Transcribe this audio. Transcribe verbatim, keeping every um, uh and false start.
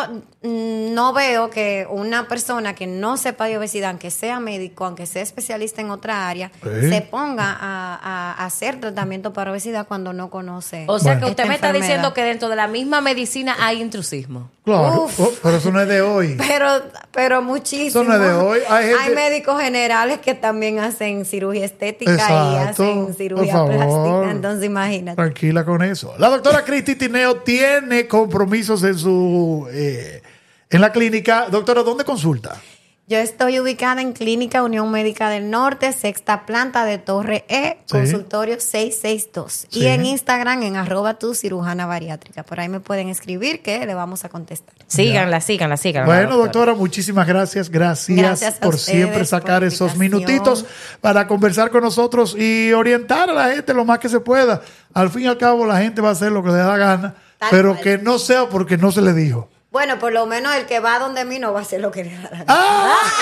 mm, no veo que una persona que no sepa de obesidad, aunque sea médico, aunque sea especialista en otra área, ¿Eh? se ponga a, a, a hacer tratamiento para obesidad cuando no conoce. O sea Bueno. que usted esta me está enfermedad. diciendo que dentro de la misma medicina hay intrusismo. Claro, Uf. oh, pero eso no es de hoy. Pero, pero muchísimo. Eso no es de hoy. Hay gente- médicos generales que también hacen cirugía estética y Exacto. hacen cirugía Por favor. plástica. Entonces, imagínate. Tranquila con eso. La doctora Cristi Tineo tiene compromisos en su eh, en la clínica. Doctora, ¿dónde consulta? Yo estoy ubicada en Clínica Unión Médica del Norte, sexta planta de Torre E, Sí. consultorio seiscientos sesenta y dos. Sí. Y en Instagram, en arroba tu cirujana bariátrica. Por ahí me pueden escribir que le vamos a contestar. Síganla, síganla, síganla. Bueno, doctora, muchísimas gracias. Gracias, Gracias a por ustedes siempre sacar por la esos invitación. minutitos para conversar con nosotros y orientar a la gente lo más que se pueda. Al fin y al cabo, la gente va a hacer lo que le da la gana, Tal pero cual. que no sea porque no se le dijo. Bueno, por lo menos el que va donde mí no va a hacer lo que le da la gana. ¡Ah!